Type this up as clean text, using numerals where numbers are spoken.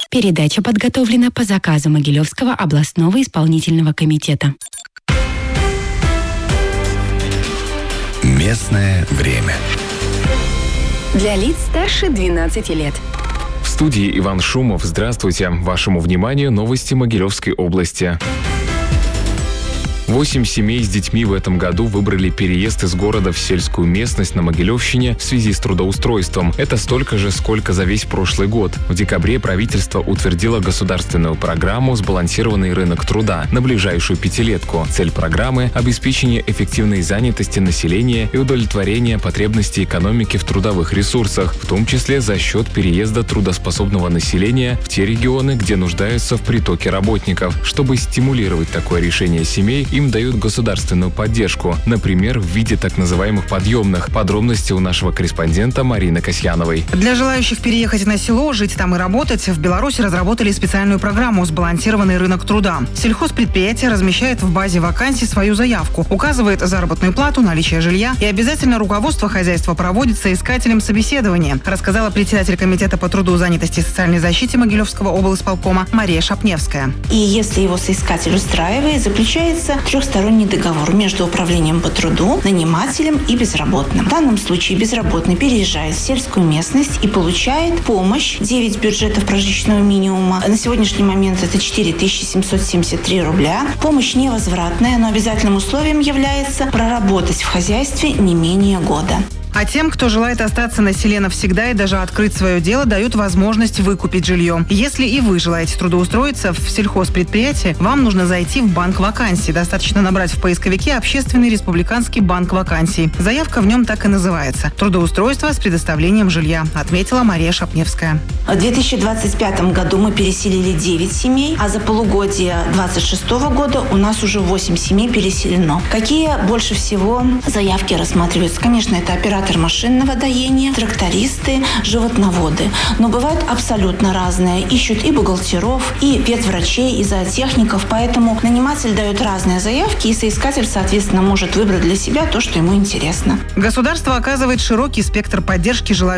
Передача подготовлена по заказу Могилевского областного исполнительного комитета. Местное время. Для лиц старше 12 лет. В студии Иван Шумов. Здравствуйте. Вашему вниманию новости Могилевской области. 8 семей с детьми в этом году выбрали переезд из города в сельскую местность на Могилевщине в связи с трудоустройством. Это столько же, сколько за весь прошлый год. В декабре правительство утвердило государственную программу «Сбалансированный рынок труда» на ближайшую пятилетку. Цель программы – обеспечение эффективной занятости населения и удовлетворение потребностей экономики в трудовых ресурсах, в том числе за счет переезда трудоспособного населения в те регионы, где нуждаются в притоке работников. Чтобы стимулировать такое решение семей, им дают государственную поддержку, например, в виде так называемых подъемных. Подробности у нашего корреспондента Марины Касьяновой. Для желающих переехать на село, жить там и работать, в Беларуси разработали специальную программу «Сбалансированный рынок труда». Сельхозпредприятие размещает в базе вакансий свою заявку, указывает заработную плату, наличие жилья и обязательно руководство хозяйства проводит соискателем собеседование, рассказала председатель комитета по труду, занятости и социальной защите Могилевского облисполкома Мария Шапневская. И если его соискатель устраивает, заключается трехсторонний договор между управлением по труду, нанимателем и безработным. В данном случае безработный переезжает в сельскую местность и получает помощь 9 бюджетов прожиточного минимума. На сегодняшний момент это 4773 рубля. Помощь невозвратная, но обязательным условием является проработать в хозяйстве не менее года. А тем, кто желает остаться на селе навсегда и даже открыть свое дело, дают возможность выкупить жилье. Если и вы желаете трудоустроиться в сельхозпредприятие, вам нужно зайти в банк вакансий. Достаточно набрать в поисковике «Общественный республиканский банк вакансий». Заявка в нем так и называется «Трудоустройство с предоставлением жилья», отметила Мария Шапневская. В 2025 году мы переселили 9 семей, а за полугодие 2026 года у нас уже 8 семей переселено. Какие больше всего заявки рассматриваются? Конечно, это оператор машинного доения, трактористы, животноводы. Но бывают абсолютно разные. Ищут и бухгалтеров, и ветврачей, и зоотехников. Поэтому наниматель дает разные заявки, и соискатель, соответственно, может выбрать для себя то, что ему интересно. Государство оказывает широкий спектр поддержки желающим